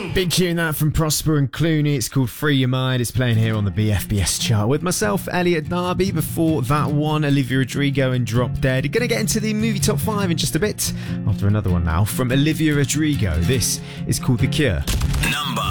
Big tune that from Prosper and Clooney. It's called Free Your Mind. It's playing here on the BFBS chart with myself, Elliot Darby. Before that one, Olivia Rodrigo and Drop Dead. You're going to get into the movie top 5 in just a bit. After another one now from Olivia Rodrigo. This is called The Cure. Number